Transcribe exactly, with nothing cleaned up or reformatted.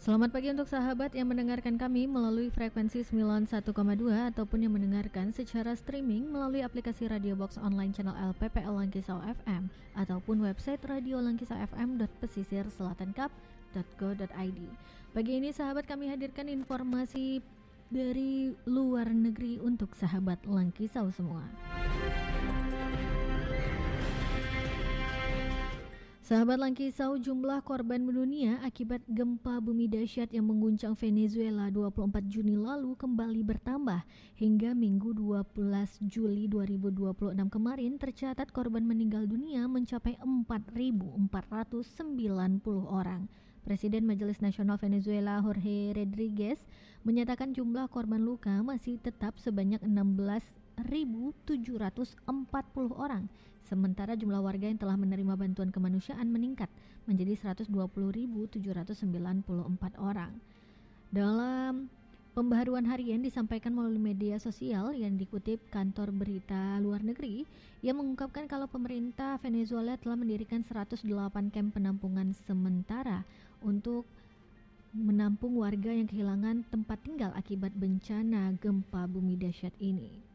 Selamat pagi untuk sahabat yang mendengarkan kami melalui frekuensi sembilan puluh satu koma dua ataupun yang mendengarkan secara streaming melalui aplikasi Radio Box Online Channel L P P L Langkisau F M ataupun website radio langkisau f m dot pesisir selatan kap dot go dot i d. Pagi ini sahabat kami hadirkan informasi dari luar negeri untuk sahabat Langkisau semua. Sahabat Langkisau, jumlah korban mendunia akibat gempa bumi dahsyat yang mengguncang Venezuela dua puluh empat Juni lalu kembali bertambah. Hingga Minggu dua belas Juli dua ribu dua puluh enam kemarin tercatat korban meninggal dunia mencapai empat ribu empat ratus sembilan puluh orang. Presiden Majelis Nasional Venezuela Jorge Rodriguez menyatakan jumlah korban luka masih tetap sebanyak enam belas ribu tujuh ratus empat puluh orang, sementara jumlah warga yang telah menerima bantuan kemanusiaan meningkat menjadi seratus dua puluh ribu tujuh ratus sembilan puluh empat orang. Dalam pembaharuan harian disampaikan melalui media sosial yang dikutip kantor berita luar negeri yang mengungkapkan kalau pemerintah Venezuela telah mendirikan seratus delapan kamp penampungan sementara untuk menampung warga yang kehilangan tempat tinggal akibat bencana gempa bumi dahsyat ini.